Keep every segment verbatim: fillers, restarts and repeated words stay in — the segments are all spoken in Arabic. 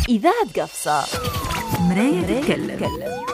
إذاعة قفصة. مراية تتكلم.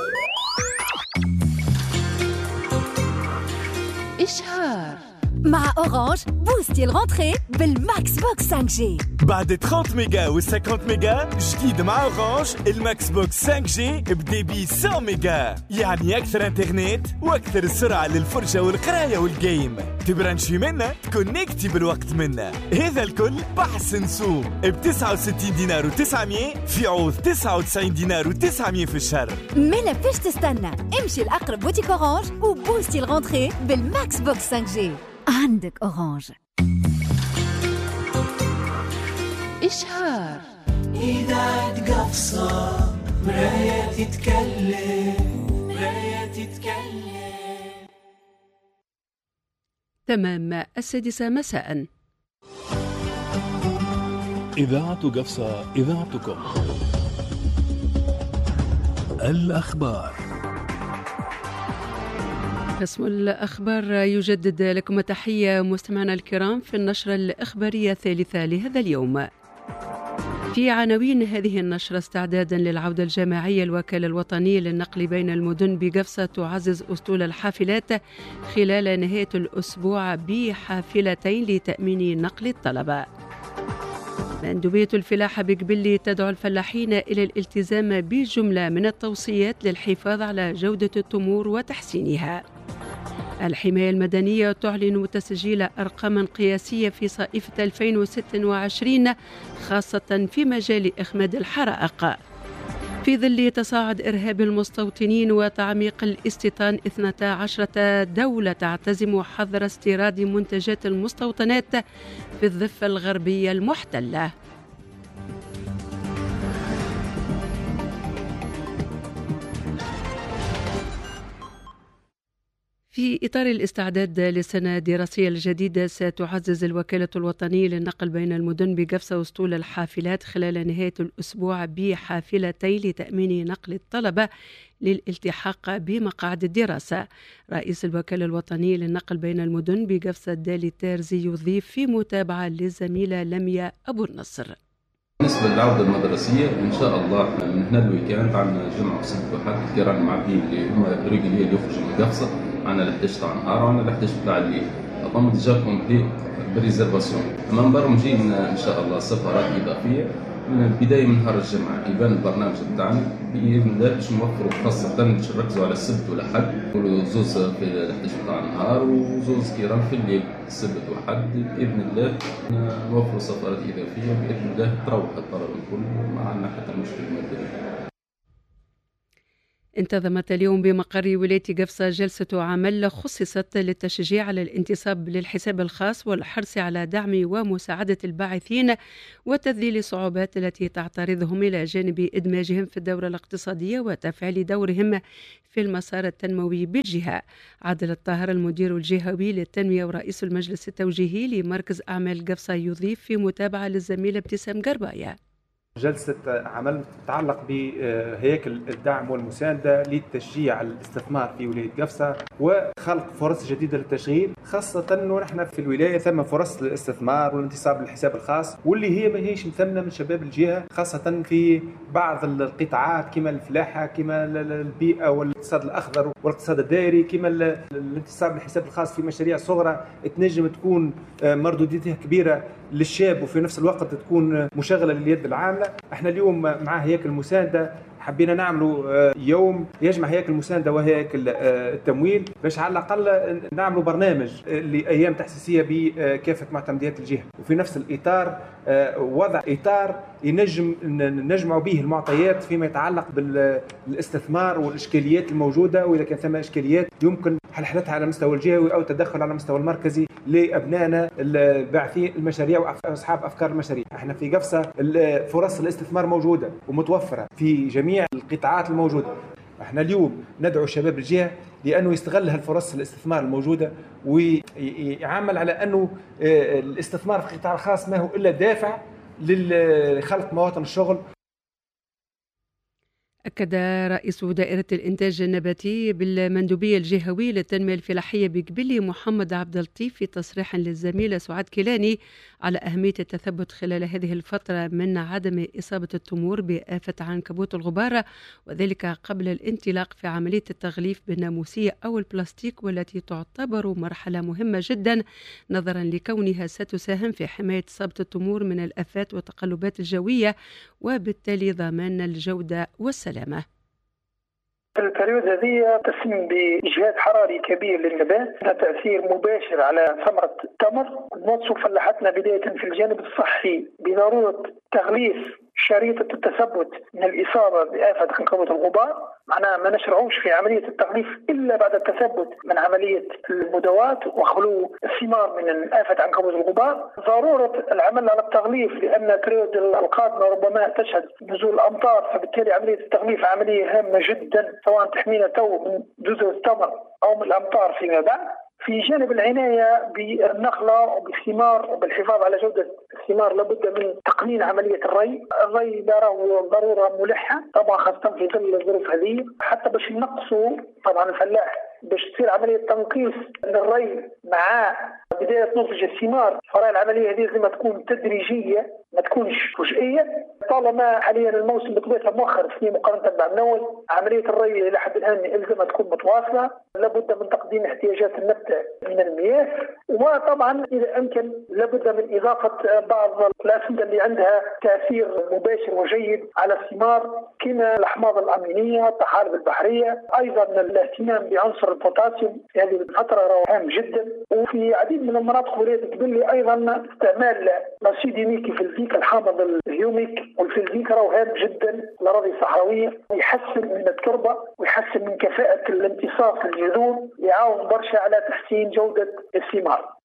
إشهار مع أورانج. بوستي الغونتري بالماكس بوكس خمسة جي. بعد ثلاثين ميجا و خمسين ميجا جديد مع أورانج. الماكس بوكس خمسة جي بديبي مية ميجا، يعني أكثر انترنت وأكثر السرعة للفرجة والقراية والجيم. تبرانشي منا تكونيكتي بالوقت منا. هذا الكل بحسن سوق ب تسعة وستين دينار وتسعمية في عوض تسعة وتسعين دينار وتسعمية في الشهر. مالا فاش تستنى؟ امشي الأقرب بوتيك أورانج وبوستي الغونتري بالماكس بوكس خمسة جي. عندك أورانج. إشهار إذاعة قفصة. مراية تتكلم. مراية تتكلم. تمام السادسة مساء. إذاعة قفصة، إذاعتكم. الأخبار. قسم الأخبار يجدد لكم تحية مستمعنا الكرام في النشرة الإخبارية الثالثة لهذا اليوم. في عناوين هذه النشرة: استعدادا للعودة الجماعية، الوكالة الوطنية للنقل بين المدن بقفصة تعزز أسطول الحافلات خلال نهاية الأسبوع بحافلتين لتأمين نقل الطلبة. مندوبية الفلاحة بقبلي تدعو الفلاحين إلى الالتزام بجملة من التوصيات للحفاظ على جودة التمور وتحسينها. الحماية المدنية تعلن تسجيل أرقام قياسية في صيفة ألفين وستة وعشرين خاصة في مجال إخماد الحرائق. في ظل تصاعد إرهاب المستوطنين وتعميق الاستيطان، اثنتا عشرة دولة تعتزم حظر استيراد منتجات المستوطنات في الضفة الغربية المحتلة. في إطار الاستعداد للسنة الدراسية الجديدة، ستعزز الوكالة الوطنية للنقل بين المدن بقفصة أسطول الحافلات خلال نهاية الأسبوع بحافلتين لتأمين نقل الطلبة للالتحاق بمقاعد الدراسة. رئيس الوكالة الوطنية للنقل بين المدن بقفصة الدالي التارزي يضيف في متابعة للزميلة لمياء أبو النصر. بالنسبة للعودة المدرسية إن شاء الله من هنا الويكاند عندنا جمعة وسبت وحد الكيران المعبدين اللي هم رجلية اللي يخرجوا من قفصة، عندنا الحداش تاع النهار وعندنا الحداش تاع الليل. أقوم ديجا كومبلي بريزرفاسيون. أما مبرمجين إن شاء الله سفرات إضافية من البداية من نهار الجمعة. يبان البرنامج بتاعنا بإذن الله باش نوفروا خاصة باش نركزوا على السبت والأحد، وزوز في الحداش تاع النهار وزوز كيران في الليل، السبت والأحد بإذن الله نوفروا سفرات إضافية بإذن الله تروح الطلبة الكل، ما عندنا حتى مشكلة مادية. انتظمت اليوم بمقر ولاية قفصة جلسة عمل خصصت للتشجيع على الانتصاب للحساب الخاص والحرص على دعم ومساعدة الباحثين وتذليل الصعوبات التي تعترضهم إلى جانب إدماجهم في الدورة الاقتصادية وتفعيل دورهم في المسار التنموي بالجهة. عادل الطاهر المدير الجهوي للتنمية ورئيس المجلس التوجيهي لمركز أعمال قفصة يضيف في متابعة للزميلة ابتسام قرباية. جلسة عمل تتعلق بهيكل الدعم والمساندة للتشجيع الاستثمار في ولاية قفصة وخلق فرص جديدة للتشغيل، خاصة أنه نحن في الولاية ثم فرص للاستثمار والانتصاب للحساب الخاص، واللي هي ما هيش مثمنة من شباب الجهة، خاصة في بعض القطاعات كما الفلاحة، كما البيئة والاقتصاد الأخضر والاقتصاد الدائري، كما الانتصاب للحساب الخاص في مشاريع صغرى تنجم تكون مردوديتها كبيرة للشاب وفي نفس الوقت تكون مشغلة لليد العاملة. احنا اليوم مع هياكل المساندة حبينا نعملوا يوم يجمع هياكل المساندة وهياكل التمويل باش على الأقل نعملوا برنامج لأيام تحسيسية بكافة معتمديات الجهة، وفي نفس الإطار وضع إطار ينجم نجمع به المعطيات فيما يتعلق بالاستثمار والإشكاليات الموجودة، وإذا كان ثم إشكاليات يمكن حلحلتها على مستوى الجهوي أو تدخل على مستوى المركزي لأبنائنا الباحثين المشاريع وأصحاب أفكار المشاريع. احنا في قفصة فرص الاستثمار موجودة ومتوفرة في جميع القطاعات الموجودة. احنا اليوم ندعو شباب الجهة لأنه يستغل هالفرص الاستثمار الموجودة ويعمل على أنه الاستثمار في القطاع الخاص ما هو إلا دافع لخلق مواطن الشغل. أكد رئيس دائرة الإنتاج النباتي بالمندوبية الجهوية للتنمية الفلاحية بقبلي محمد عبد اللطيف في تصريح للزميلة سعاد كيلاني على أهمية التثبت خلال هذه الفترة من عدم إصابة التمور بآفة عنكبوت الغبار، وذلك قبل الانطلاق في عملية التغليف بالناموسية أو البلاستيك، والتي تعتبر مرحلة مهمة جدا نظرا لكونها ستساهم في حماية إصابة التمور من الآفات والتقلبات الجوية، وبالتالي ضمان الجودة والسلامة. البريود هذه تسمى بإجهاد حراري كبير للنبات، لها تأثير مباشر على ثمرة التمر. نوصف فلاحتنا بداية في الجانب الصحي بضرورة تغليف شريطة التثبت من الإصابة بآفة عنكبوت الغبار، معناها ما نشرعوش في عملية التغليف إلا بعد التثبت من عملية المدوات وخلو الثمار من آفة عنكبوت الغبار. ضرورة العمل على التغليف لأن البريود القادمة ربما تشهد نزول الأمطار، فبالتالي عملية التغليف عملية هامة جدا، سواء تحمينا تو من جزء التمر أو من الأمطار فيما بعد. في جانب العناية بالنخلة وبالثمار وبالحفاظ على جودة الثمار لابد من تقنين عملية الري. الري له ضرورة ملحة طبعا، خاصة في ظل الظروف هذه، حتى باش نقصوا طبعا الفلاح باش تصير عملية تنقيص للري مع بداية نضج الثمار. فراي العملية هذه لازم تكون تدريجية، ما تكونش فجئية. طالما حاليا الموسم بطبيعته مؤخر سنين مقارنة مع الأول، عملية الري إلى حد الآن يلزم تكون متواصلة. لابد من تقديم احتياجات النبتة من المياه، وطبعا إذا أمكن لابد من إضافة بعض الأسمدة اللي عندها تأثير مباشر وجيد على الثمار كما الأحماض الأمينية، الطحالب البحرية. أيضا الاهتمام بعنصر البوتاسيوم في هذه الفترة هام جدا. وفي عديد من المناطق ولاية قبلي أيضا استعمال الأسيد يوميكي في الفيك الحامض الهيوميك والفلفيك راهو هام جدا الأراضي الصحراوية، يحسن من التربة ويحسن من كفاءة الامتصاص الجذور، يعاون برشا على تحسين جودة الثمار.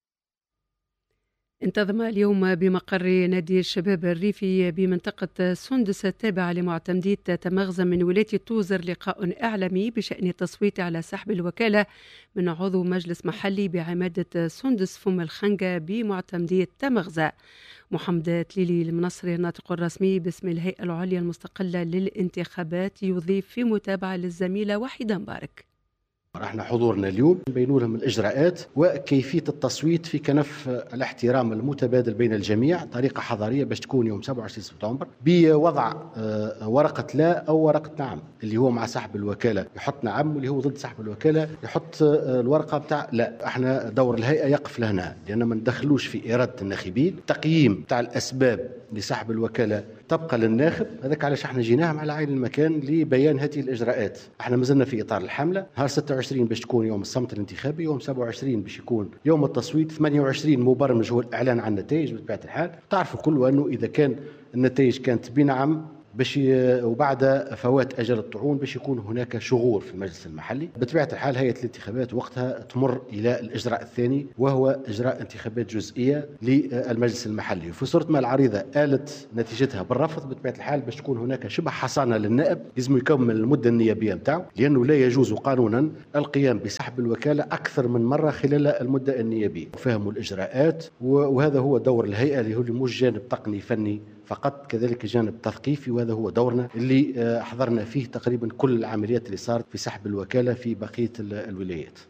انتظم اليوم بمقر نادي الشباب الريفي بمنطقة سندس التابعة لمعتمدية تمغزة من ولاية توزر لقاء إعلامي بشأن التصويت على سحب الوكالة من عضو مجلس محلي بعمادة سندس فم الخنقة بمعتمدية تمغزة. محمد تليلي المنصري الناطق الرسمي باسم الهيئة العليا المستقلة للانتخابات يضيف في متابعة للزميلة وحيدة مبارك. احنا حضورنا اليوم نبين لهم الاجراءات وكيفيه التصويت في كنف الاحترام المتبادل بين الجميع، طريقه حضاريه باش تكون يوم سبعة وعشرين سبتمبر بوضع ورقه لا او ورقه نعم. اللي هو مع سحب الوكاله يحط نعم، واللي هو ضد سحب الوكاله يحط الورقه بتاع لا. احنا دور الهيئه يقف لهنا، لان ما ندخلوش في اراده الناخبين. تقييم تاع الاسباب لسحب الوكاله تبقى للناخب، هذاك علاش احنا جيناهم على عين المكان لبيان هذه الاجراءات. احنا مازلنا في اطار الحمله. نهار ستة وعشرين باش تكون يوم الصمت الانتخابي، يوم سبعة وعشرين باش يكون يوم التصويت، ثمانية وعشرين مبرمج هو الاعلان عن النتائج. بطبيعه الحال تعرفوا كله انه اذا كان النتائج كانت بنعم باش وبعد فوات اجل الطعون باش يكون هناك شغور في المجلس المحلي. بطبيعه الحال هيئه الانتخابات وقتها تمر الى الاجراء الثاني، وهو اجراء انتخابات جزئيه للمجلس المحلي. في صوره ما العريضه آلت نتيجتها بالرفض، بطبيعه الحال باش تكون هناك شبه حصانه للنائب لازم يكمل المده النيابيه نتاعو، لانه لا يجوز قانونا القيام بسحب الوكاله اكثر من مره خلال المده النيابيه. وفهموا الاجراءات، وهذا هو دور الهيئه اللي هو مش جانب تقني فني فقط، كذلك جانب تثقيفي، وهذا هو دورنا اللي حضرنا فيه تقريبا كل العمليات اللي صارت في سحب الوكالة في بقية الولايات.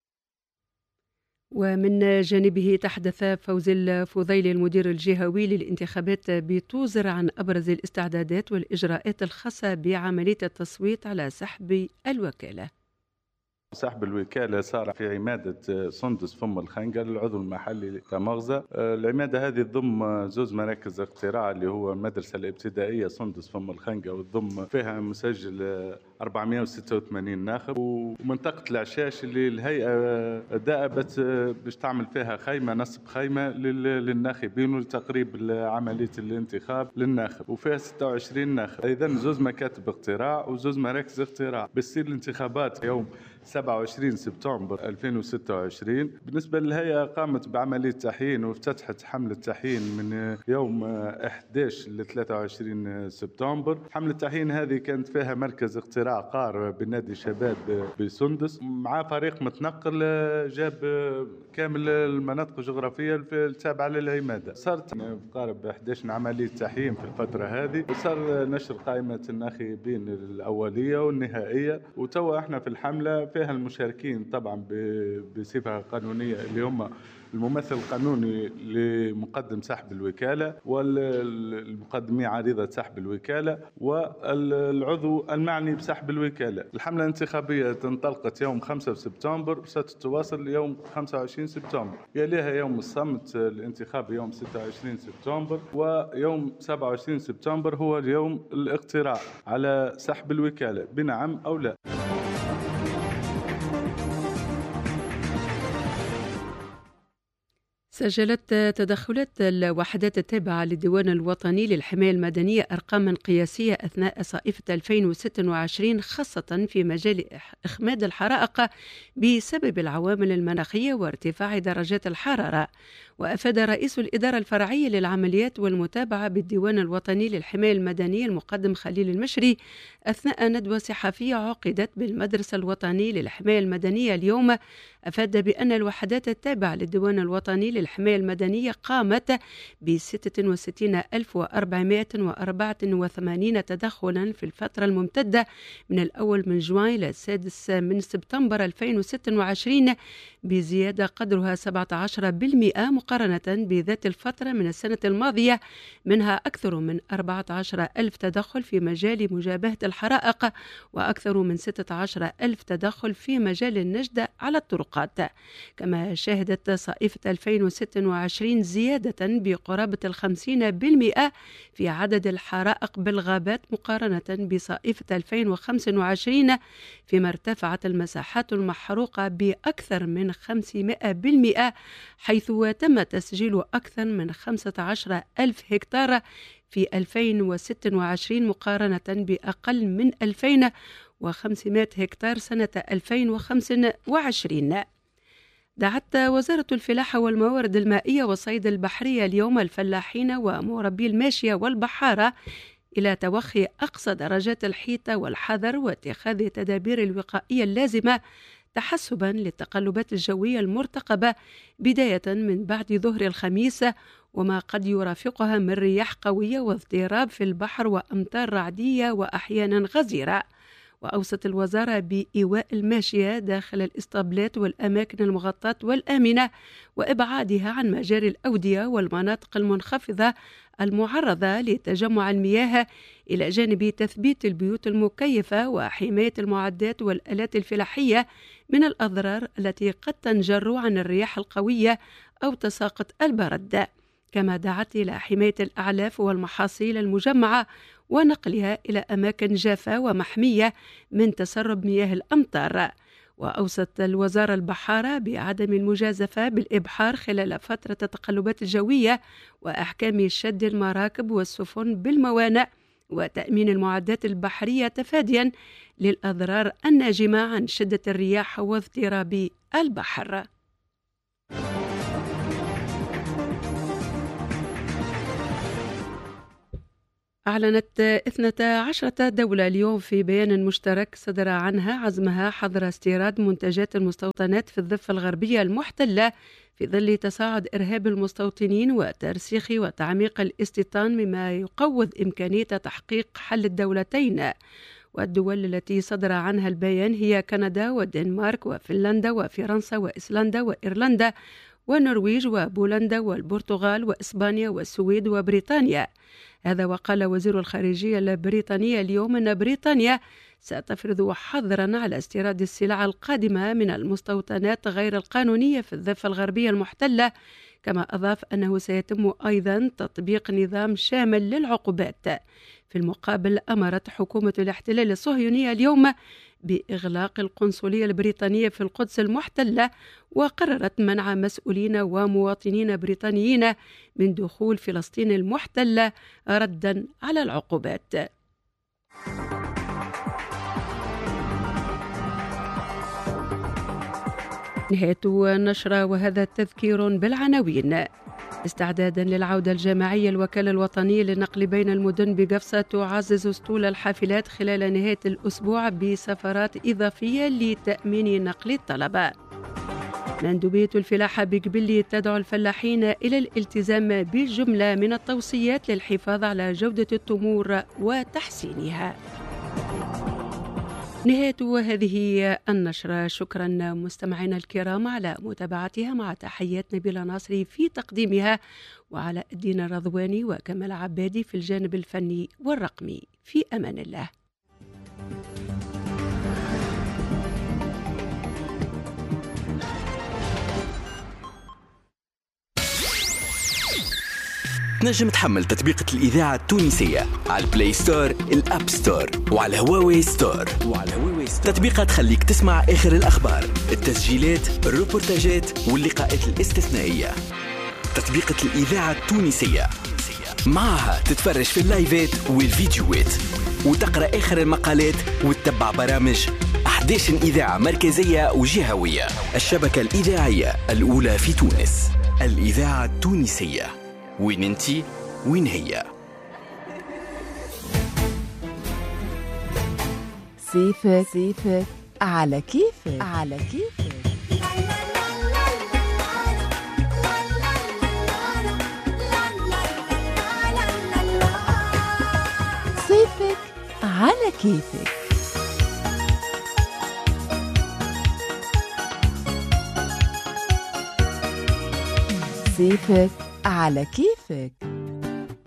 ومن جانبه تحدث فوزي الفضيلي المدير الجهوي للانتخابات بتوزر عن أبرز الاستعدادات والإجراءات الخاصة بعملية التصويت على سحب الوكالة. سحب الوكالة صار في عمادة سندس فم الخنقة للعضو المحلي تمغزة. العمادة هذه تضم زوز مراكز اقتراع اللي هو المدرسة الابتدائية سندس فم الخنقة، وتضم فيها مسجل أربعمائة وستة وثمانين ناخب، ومنطقة العشاش اللي الهيئة دأبت باش تعمل فيها خيمة نصب خيمة للناخبين ولتقريب عملية الانتخاب للناخب، وفيها ستة وعشرين ناخب. إذن زوز مكاتب اقتراع وزوز مراكز اقتراع. بتصير الانتخابات يوم سبعة وعشرين سبتمبر ألفين وستة وعشرين. بالنسبة للهيئة قامت بعملية تحيين وافتتحت حملة تحيين من يوم أحد عشر ل ثلاثة وعشرين سبتمبر. حملة التحيين هذه كانت فيها مركز اختراع قار بالنادي شباب بسندس مع فريق متنقل جاب كامل المناطق الجغرافية التابعة للعمادة. صارت قارب أحد عشر عملية تحيين في الفترة هذه، وصار نشر قائمة الناخبين الأولية والنهائية، وتوا احنا في الحملة فيها المشاركين طبعا بصفة قانونية اللي هم الممثل القانوني لمقدم سحب الوكالة والمقدمي عريضة سحب الوكالة والعضو المعني بسحب الوكالة. الحملة الانتخابية انطلقت يوم خمسة سبتمبر وستتواصل يوم خمسة وعشرين سبتمبر، يليها يوم الصمت الانتخابي يوم ستة وعشرين سبتمبر، ويوم سبعة وعشرين سبتمبر هو اليوم الاقتراع على سحب الوكالة بنعم أو لا. سجلت تدخلات الوحدات التابعة للديوان الوطني للحماية المدنية أرقاما قياسية أثناء صائفة ألفين وستة وعشرين، خاصة في مجال إخماد الحرائق بسبب العوامل المناخية وارتفاع درجات الحرارة. وأفاد رئيس الإدارة الفرعية للعمليات والمتابعة بالديوان الوطني للحماية المدنية المقدم خليل المشري أثناء ندوة صحفية عقدت بالمدرسة الوطني للحماية المدنية اليوم، أفاد بأن الوحدات التابعة للديوان الوطني للحماية المدنية قامت ب ستة وستين ألف وأربعمائة وأربعة وثمانين تدخلا في الفترة الممتدة من الأول من جوان إلى السادس من سبتمبر ألفين وستة وعشرين، بزيادة قدرها سبعة عشر بالمئة مقارنة بذات الفترة من السنة الماضية، منها أكثر من أربعة عشر ألف تدخل في مجال مجابهة الحرائق وأكثر من ستة عشر ألف تدخل في مجال النجدة على الطرقات. كما شهدت صائفة ألفين وستة وعشرين زيادة بقرابة الخمسين بالمئة في عدد الحرائق بالغابات مقارنة بصائفة ألفين وخمسة وعشرين، فيما ارتفعت المساحات المحروقة بأكثر من خمسمائة بالمئة، حيث تم تسجيل أكثر من خمسة عشر ألف هكتار في ألفين وستة وعشرين مقارنة بأقل من ألفين وخمسمائة هكتار سنة ألفين وخمسة وعشرين. دعت وزارة الفلاحة والموارد المائية والصيد البحرية اليوم الفلاحين ومربي الماشية والبحارة إلى توخي أقصى درجات الحيطة والحذر واتخاذ تدابير الوقائية اللازمة تحسبا للتقلبات الجوية المرتقبة بداية من بعد ظهر الخميس، وما قد يرافقها من رياح قوية واضطراب في البحر وأمطار رعدية وأحيانا غزيرة. وأوصت الوزارة بإيواء الماشية داخل الإسطبلات والأماكن المغطاة والآمنة وإبعادها عن مجاري الأودية والمناطق المنخفضة المعرضة لتجمع المياه، إلى جانب تثبيت البيوت المكيفة وحماية المعدات والآلات الفلاحية من الأضرار التي قد تنجر عن الرياح القوية أو تساقط البرد. كما دعت إلى حماية الأعلاف والمحاصيل المجمعة ونقلها إلى أماكن جافة ومحمية من تسرب مياه الأمطار. وأوصت الوزارة البحارة بعدم المجازفة بالإبحار خلال فترة التقلبات الجوية وأحكام شد المراكب والسفن بالموانئ وتأمين المعدات البحرية تفاديا للأضرار الناجمة عن شدة الرياح واضطراب البحر. أعلنت اثنتا عشرة دولة اليوم في بيان مشترك صدر عنها عزمها حظر استيراد منتجات المستوطنات في الضفة الغربية المحتلة في ظل تصاعد إرهاب المستوطنين وترسيخ وتعميق الاستيطان، مما يقوض إمكانية تحقيق حل الدولتين. والدول التي صدر عنها البيان هي كندا والدنمارك وفنلندا وفرنسا وإيسلندا وإيرلندا والنرويج وبولندا والبرتغال وإسبانيا والسويد وبريطانيا. هذا وقال وزير الخارجية البريطانية اليوم أن بريطانيا ستفرض حظرا على استيراد السلع القادمة من المستوطنات غير القانونية في الضفة الغربية المحتلة. كما أضاف أنه سيتم أيضا تطبيق نظام شامل للعقوبات. في المقابل أمرت حكومة الاحتلال الصهيونية اليوم بإغلاق القنصلية البريطانية في القدس المحتلة، وقررت منع مسؤولين ومواطنين بريطانيين من دخول فلسطين المحتلة ردا على العقوبات. نهاية النشرة وهذا تذكير بالعناوين. استعدادا للعودة الجماعية، الوكالة الوطنية للنقل بين المدن بقفصة تعزز اسطول الحافلات خلال نهاية الأسبوع بسفرات إضافية لتأمين نقل الطلبة. مندوبية الفلاحة بقبلي تدعو الفلاحين إلى الالتزام بجملة من التوصيات للحفاظ على جودة التمور وتحسينها. نهاية هذه النشرة. شكرا مستمعينا الكرام على متابعتها، مع تحيات نبيلة ناصري في تقديمها، وعلى الدين الرضواني وكمال عبادي في الجانب الفني والرقمي. في أمان الله. تنجم تحمل تطبيقة الإذاعة التونسية على البلاي ستور، الأب ستور، وعلى هواوي ستور. وعلى هواوي ستور تطبيقات تخليك تسمع آخر الأخبار، التسجيلات، الروبورتاجات واللقاءات الاستثنائية. تطبيقة الإذاعة التونسية معها تتفرج في اللايفات والفيديوهات، وتقرأ آخر المقالات، وتتبع برامج أحد عشر إذاعة مركزية وجهوية. الشبكة الإذاعية الأولى في تونس، الإذاعة التونسية. وين انتي وين هي؟ صيفك صيفك على كيفك على كيفك. صيفك على كيفك. صيفك على كيفك.